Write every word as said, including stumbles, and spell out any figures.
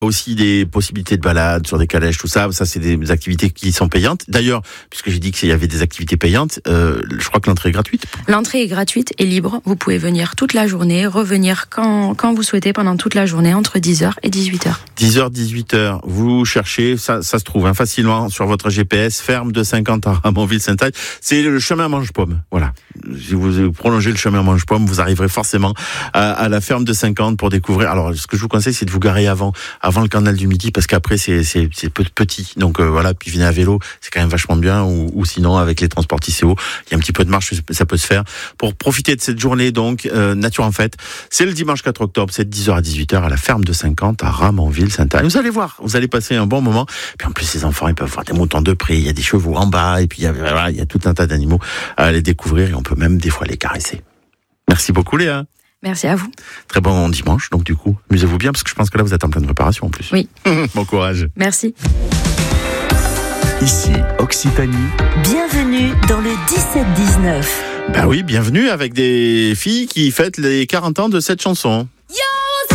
Aussi des possibilités de balade sur des calèches, tout ça. Ça, c'est des activités qui sont payantes. D'ailleurs, puisque j'ai dit qu'il y avait des activités payantes, euh, je crois que l'entrée est gratuite. L'entrée est gratuite et libre. Vous pouvez venir toute la journée, revenir quand, quand vous souhaitez pendant toute la journée, entre dix heures et dix-huit heures. dix heures, dix-huit heures. Vous cherchez, ça, ça se trouve hein, facilement sur votre G P S, ferme de cinquante à Ramonville-Sainte-Agne. C'est le chemin Mange-Pomme. Voilà. Si vous prolongez le chemin Mange-Pomme, vous arriverez forcément à, à la ferme de cinquante pour découvrir. Alors, ce que je vous conseille, c'est de vous garer avant, avant le canal du Midi, parce qu'après, c'est, c'est, c'est petit. Donc, euh, voilà. Puis, venez à vélo, c'est quand même vachement bien. Ou, ou sinon, avec les transports Tisséo, il y a un petit peu de marche, ça peut se faire. Pour profiter de cette journée, donc, euh, Nature en Fête, c'est le dimanche quatre octobre, c'est de dix heures à dix-huit heures à la ferme de cinquante à Ramonville-Sainte-Agne. Vous allez voir, vous allez passer un bon moment. Puis, en plus, les enfants, ils peuvent voir des moutons de près, il y a des chevaux en bas, et puis, il y a, voilà, il y a tout un tas d'animaux à aller découvrir, et on peut même des fois les caresser. Merci beaucoup, Léa. Merci à vous. Très bon dimanche, donc du coup, amusez-vous bien, parce que je pense que là, vous êtes en pleine préparation en plus. Oui. Bon courage. Merci. Ici, Occitanie. Bienvenue dans le dix-sept dix-neuf. Ben oui, bienvenue avec des filles qui fêtent les quarante ans de cette chanson.